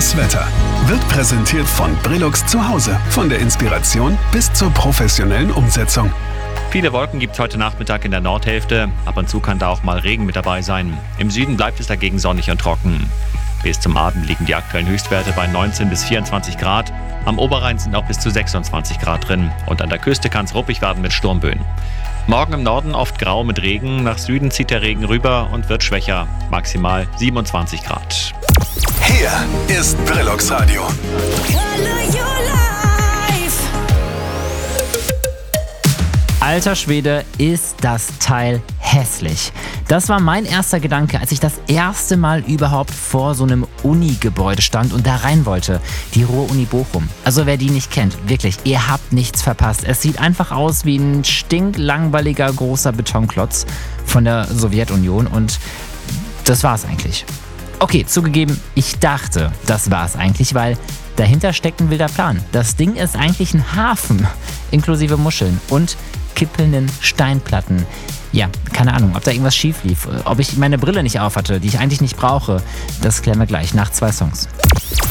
Das Wetter wird präsentiert von Brillux zu Hause. Von der Inspiration bis zur professionellen Umsetzung. Viele Wolken gibt es heute Nachmittag in der Nordhälfte. Ab und zu kann da auch mal Regen mit dabei sein. Im Süden bleibt es dagegen sonnig und trocken. Bis zum Abend liegen die aktuellen Höchstwerte bei 19 bis 24 Grad. Am Oberrhein sind auch bis zu 26 Grad drin. Und an der Küste kann es ruppig werden mit Sturmböen. Morgen im Norden oft grau mit Regen. Nach Süden zieht der Regen rüber und wird schwächer. Maximal 27 Grad. Hier ist Brillux Radio. Alter Schwede, ist das Teil hässlich. Das war mein erster Gedanke, als ich das erste Mal überhaupt vor so einem Uni-Gebäude stand und da rein wollte. Die Ruhr-Uni Bochum. Also wer die nicht kennt, wirklich, ihr habt nichts verpasst. Es sieht einfach aus wie ein stinklangweiliger großer Betonklotz von der Sowjetunion und das war's eigentlich. Okay, zugegeben, ich dachte, das war's eigentlich, weil dahinter steckt ein wilder Plan. Das Ding ist eigentlich ein Hafen, inklusive Muscheln und kippelnden Steinplatten. Ja, keine Ahnung, ob da irgendwas schief lief, ob ich meine Brille nicht auf hatte, die ich eigentlich nicht brauche. Das klären wir gleich nach 2 Songs.